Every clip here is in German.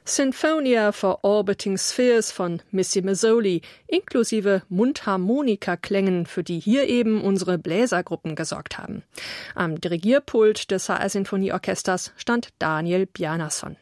Sinfonia for Orbiting Spheres von Missy Mazzoli, inklusive Mundharmonikaklängen, für die hier eben unsere Bläsergruppen gesorgt haben. Am Dirigierpult des HR-Sinfonieorchesters stand Daniel Bjarnason.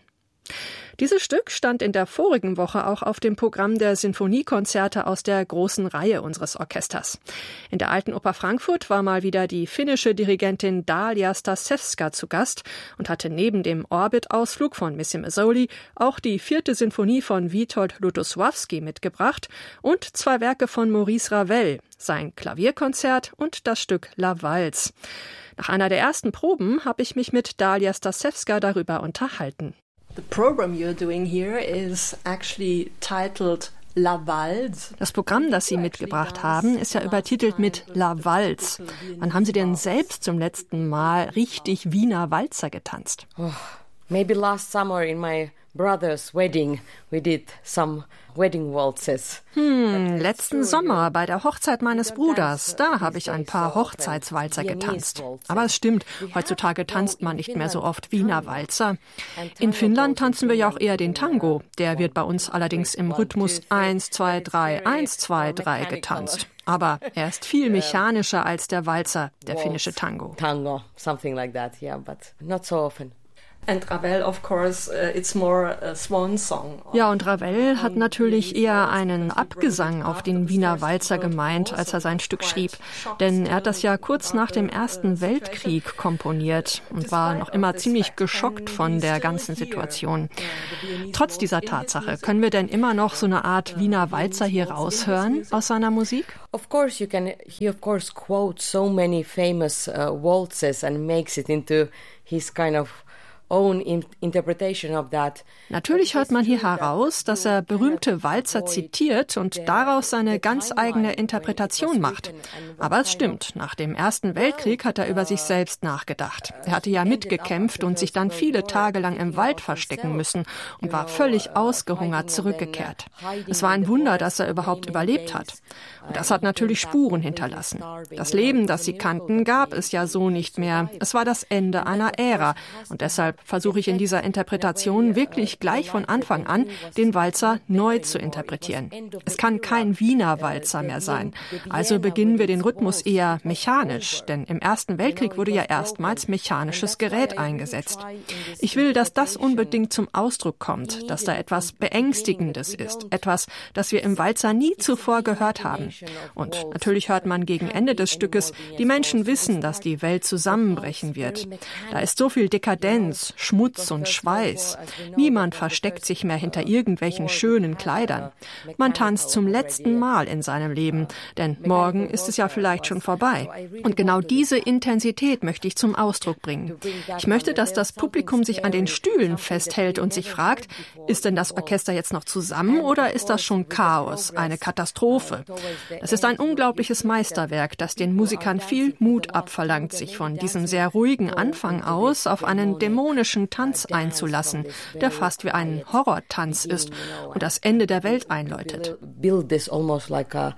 Dieses Stück stand in der vorigen Woche auch auf dem Programm der Sinfoniekonzerte aus der großen Reihe unseres Orchesters. In der Alten Oper Frankfurt war mal wieder die finnische Dirigentin Dalia Stasewska zu Gast und hatte neben dem Orbit-Ausflug von Missy Mazzoli auch die 4. Sinfonie von Witold Lutosławski mitgebracht und 2 Werke von Maurice Ravel, sein Klavierkonzert und das Stück La Valse. Nach einer der ersten Proben habe ich mich mit Dalia Stasewska darüber unterhalten. The program you're doing here is actually titled La Valse. Das Programm, das Sie mitgebracht haben, ist ja übertitelt mit La Valse. Wann haben Sie denn selbst zum letzten Mal richtig Wiener Walzer getanzt? Maybe last summer in my brother's wedding we did some wedding waltzes. Letzten Sommer bei der Hochzeit meines Bruders, da habe ich ein paar Hochzeitswalzer getanzt. Aber es stimmt, heutzutage tanzt man nicht mehr so oft Wiener Walzer. In Finnland tanzen wir ja auch eher den Tango. Der wird bei uns allerdings im Rhythmus 1, 2, 3, 1, 2, 3 getanzt. Aber er ist viel mechanischer als der Walzer, der finnische Tango. Tango, something like that, yeah, but not so often. And Ravel, of course, it's more a swan song. Ja, und Ravel hat natürlich eher einen Abgesang auf den Wiener Walzer gemeint, als er sein Stück schrieb. Denn er hat das ja kurz nach dem Ersten Weltkrieg komponiert und war noch immer ziemlich geschockt von der ganzen Situation. Trotz dieser Tatsache, können wir denn immer noch so eine Art Wiener Walzer hier raushören aus seiner Musik? Of course, he of course quotes so many famous waltzes and makes it into his kind of own interpretation of that. Natürlich hört man hier heraus, dass er berühmte Walzer zitiert und daraus seine ganz eigene Interpretation macht. Aber es stimmt, nach dem Ersten Weltkrieg hat er über sich selbst nachgedacht. Er hatte ja mitgekämpft und sich dann viele Tage lang im Wald verstecken müssen und war völlig ausgehungert zurückgekehrt. Es war ein Wunder, dass er überhaupt überlebt hat. Und das hat natürlich Spuren hinterlassen. Das Leben, das sie kannten, gab es ja so nicht mehr. Es war das Ende einer Ära und deshalb versuche ich in dieser Interpretation wirklich gleich von Anfang an, den Walzer neu zu interpretieren. Es kann kein Wiener Walzer mehr sein. Also beginnen wir den Rhythmus eher mechanisch, denn im Ersten Weltkrieg wurde ja erstmals mechanisches Gerät eingesetzt. Ich will, dass das unbedingt zum Ausdruck kommt, dass da etwas Beängstigendes ist, etwas, das wir im Walzer nie zuvor gehört haben. Und natürlich hört man gegen Ende des Stückes, die Menschen wissen, dass die Welt zusammenbrechen wird. Da ist so viel Dekadenz, Schmutz und Schweiß. Niemand versteckt sich mehr hinter irgendwelchen schönen Kleidern. Man tanzt zum letzten Mal in seinem Leben, denn morgen ist es ja vielleicht schon vorbei. Und genau diese Intensität möchte ich zum Ausdruck bringen. Ich möchte, dass das Publikum sich an den Stühlen festhält und sich fragt, ist denn das Orchester jetzt noch zusammen oder ist das schon Chaos, eine Katastrophe? Es ist ein unglaubliches Meisterwerk, das den Musikern viel Mut abverlangt, sich von diesem sehr ruhigen Anfang aus auf einen dämonischen Tanz einzulassen, der fast wie ein Horrortanz ist und das Ende der Welt einläutet. Build this almost like a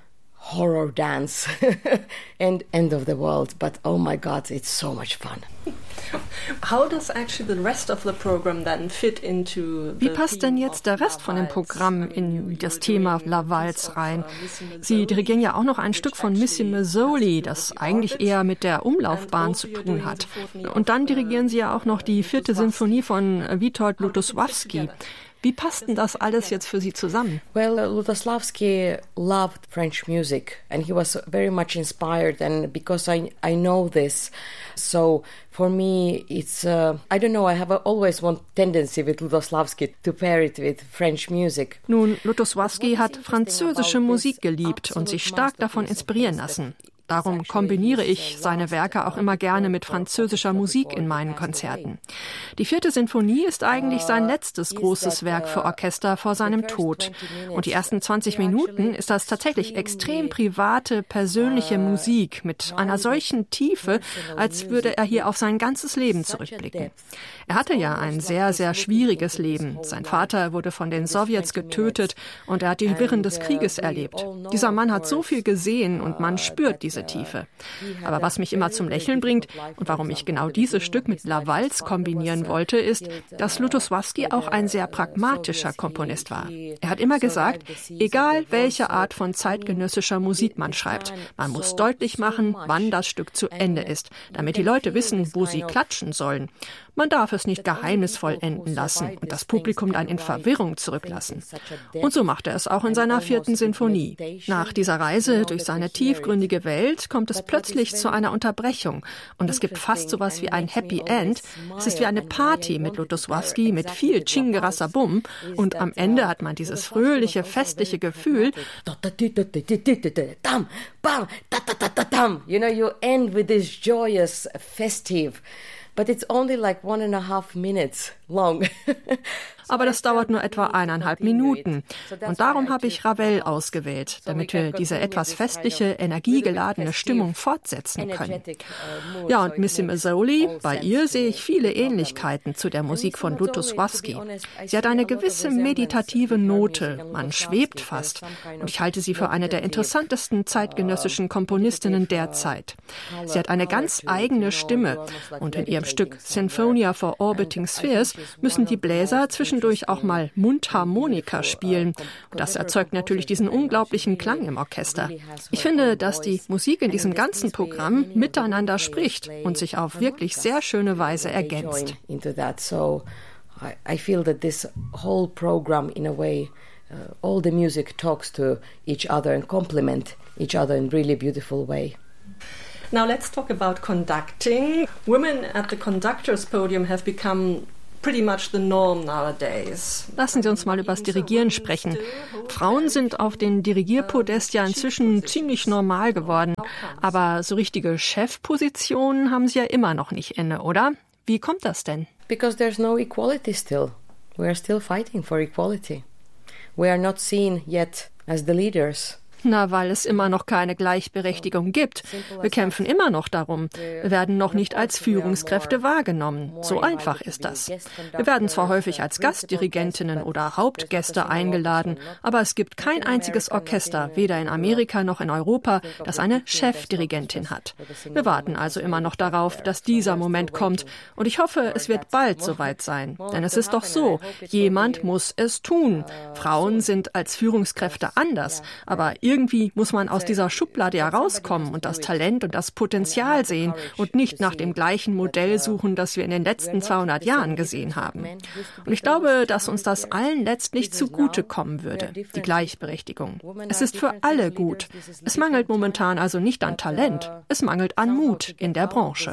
horror dance and end of the world, but oh my God, it's so much fun. How does actually the rest of the program then fit into Wie passt denn jetzt der Rest von dem Programm in das Thema La Valse rein? Sie dirigieren ja auch noch ein Stück von Missy Mazzoli, das eigentlich eher mit der Umlaufbahn zu tun hat. Und dann dirigieren Sie ja auch noch die 4. Sinfonie von Witold Lutosławski. Wie passt denn das alles jetzt für Sie zusammen? Well, Lutosławski loved French music and he was very much inspired, and because I know this, so for me it's I don't know, I have always one tendency with Lutosławski to pair it with French music. Nun, Lutosławski hat französische Musik geliebt und sich stark davon inspirieren lassen. Darum kombiniere ich seine Werke auch immer gerne mit französischer Musik in meinen Konzerten. Die 4. Sinfonie ist eigentlich sein letztes großes Werk für Orchester vor seinem Tod. Und die ersten 20 Minuten ist das tatsächlich extrem private, persönliche Musik mit einer solchen Tiefe, als würde er hier auf sein ganzes Leben zurückblicken. Er hatte ja ein sehr, sehr schwieriges Leben. Sein Vater wurde von den Sowjets getötet und er hat die Wirren des Krieges erlebt. Dieser Mann hat so viel gesehen und man spürt diese große Tiefe. Aber was mich immer zum Lächeln bringt und warum ich genau dieses Stück mit La Valse kombinieren wollte, ist, dass Lutosławski auch ein sehr pragmatischer Komponist war. Er hat immer gesagt, egal welche Art von zeitgenössischer Musik man schreibt, man muss deutlich machen, wann das Stück zu Ende ist, damit die Leute wissen, wo sie klatschen sollen. Man darf es nicht geheimnisvoll enden lassen und das Publikum dann in Verwirrung zurücklassen. Und so macht er es auch in seiner 4. Sinfonie. Nach dieser Reise durch seine tiefgründige Welt kommt es plötzlich zu einer Unterbrechung und es gibt fast sowas wie ein Happy End. Es ist wie eine Party mit Lutosławski, mit viel Tschingerasabum und am Ende hat man dieses fröhliche, festliche Gefühl. You know, you end with this joyous, festive. But it's only like 1.5 minutes long. Aber das dauert nur etwa 1,5 Minuten. Und darum habe ich Ravel ausgewählt, damit wir diese etwas festliche, energiegeladene Stimmung fortsetzen können. Ja, und Missy Mazzoli, bei ihr sehe ich viele Ähnlichkeiten zu der Musik von Lutosławski. Sie hat eine gewisse meditative Note, man schwebt fast. Und ich halte sie für eine der interessantesten zeitgenössischen Komponistinnen der Zeit. Sie hat eine ganz eigene Stimme. Und in ihrem Stück Sinfonia for Orbiting Spheres müssen die Bläser zwischendurch auch mal Mundharmonika spielen. Und das erzeugt natürlich diesen unglaublichen Klang im Orchester. Ich finde, dass die Musik in diesem ganzen Programm miteinander spricht und sich auf wirklich sehr schöne Weise ergänzt. I feel that this whole program, in a way, all the music talks to each other and complement each other in a really beautiful way. Now let's talk about conducting. Women at the conductor's podium have become pretty much the norm nowadays. Lassen Sie uns mal über das Dirigieren sprechen. Frauen sind auf den Dirigierpodest ja inzwischen ziemlich normal geworden. Aber so richtige Chefpositionen haben sie ja immer noch nicht inne, oder? Wie kommt das denn? Because there's no equality still. We are still fighting for equality. We are not seen yet as the leaders. Na, weil es immer noch keine Gleichberechtigung gibt. Wir kämpfen immer noch darum. Wir werden noch nicht als Führungskräfte wahrgenommen. So einfach ist das. Wir werden zwar häufig als Gastdirigentinnen oder Hauptgäste eingeladen, aber es gibt kein einziges Orchester, weder in Amerika noch in Europa, das eine Chefdirigentin hat. Wir warten also immer noch darauf, dass dieser Moment kommt. Und ich hoffe, es wird bald soweit sein. Denn es ist doch so, jemand muss es tun. Frauen sind als Führungskräfte anders, aber irgendwie muss man aus dieser Schublade herauskommen und das Talent und das Potenzial sehen und nicht nach dem gleichen Modell suchen, das wir in den letzten 200 Jahren gesehen haben. Und ich glaube, dass uns das allen letztlich zugutekommen würde, die Gleichberechtigung. Es ist für alle gut. Es mangelt momentan also nicht an Talent, es mangelt an Mut in der Branche.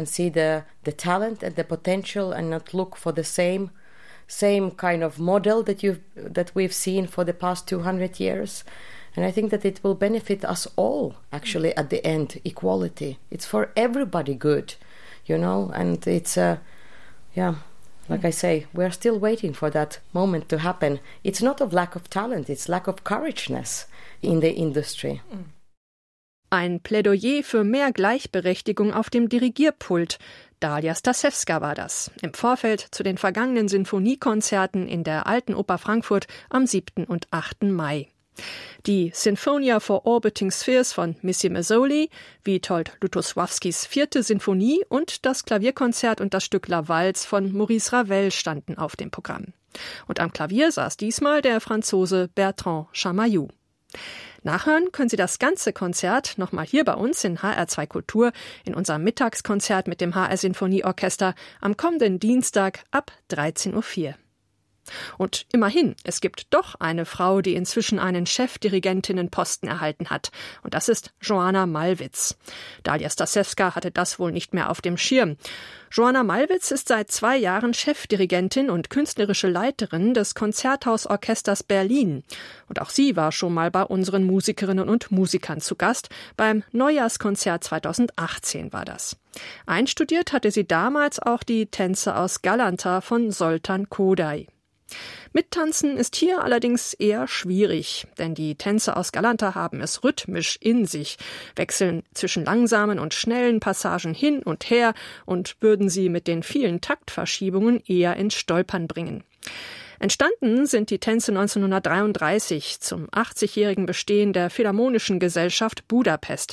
Same kind of model that we've seen for the past 200 years. And I think that it will benefit us all, actually, at the end, equality. It's for everybody good, you know, and it's, like I say, we're still waiting for that moment to happen. It's not of lack of talent, it's lack of courageousness in the industry. Ein Plädoyer für mehr Gleichberechtigung auf dem Dirigierpult. Dalia Stasewska war das, im Vorfeld zu den vergangenen Sinfoniekonzerten in der Alten Oper Frankfurt am 7. und 8. Mai. Die Sinfonia for Orbiting Spheres von Missy Mazzoli, Witold Lutosławskis 4. Sinfonie und das Klavierkonzert und das Stück La Valse von Maurice Ravel standen auf dem Programm. Und am Klavier saß diesmal der Franzose Bertrand Chamayou. Nachhören können Sie das ganze Konzert nochmal hier bei uns in HR2 Kultur in unserem Mittagskonzert mit dem HR Sinfonieorchester am kommenden Dienstag ab 13:04 Uhr. Und immerhin, es gibt doch eine Frau, die inzwischen einen Chefdirigentinnenposten erhalten hat. Und das ist Joanna Malwitz. Dalia Stasewska hatte das wohl nicht mehr auf dem Schirm. Joanna Malwitz ist seit 2 Jahren Chefdirigentin und künstlerische Leiterin des Konzerthausorchesters Berlin. Und auch sie war schon mal bei unseren Musikerinnen und Musikern zu Gast. Beim Neujahrskonzert 2018 war das. Einstudiert hatte sie damals auch die Tänze aus Galanta von Zoltán Kodály. Mittanzen ist hier allerdings eher schwierig, denn die Tänze aus Galanta haben es rhythmisch in sich, wechseln zwischen langsamen und schnellen Passagen hin und her und würden sie mit den vielen Taktverschiebungen eher ins Stolpern bringen. Entstanden sind die Tänze 1933 zum 80-jährigen Bestehen der Philharmonischen Gesellschaft Budapest.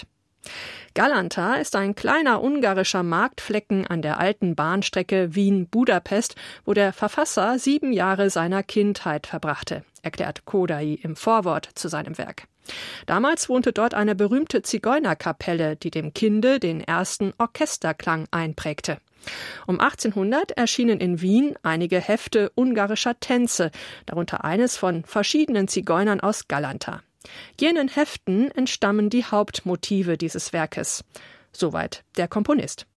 Galanta ist ein kleiner ungarischer Marktflecken an der alten Bahnstrecke Wien-Budapest, wo der Verfasser 7 Jahre seiner Kindheit verbrachte, erklärt Kodai im Vorwort zu seinem Werk. Damals wohnte dort eine berühmte Zigeunerkapelle, die dem Kinde den ersten Orchesterklang einprägte. Um 1800 erschienen in Wien einige Hefte ungarischer Tänze, darunter eines von verschiedenen Zigeunern aus Galanta. Jenen Heften entstammen die Hauptmotive dieses Werkes. Soweit der Komponist.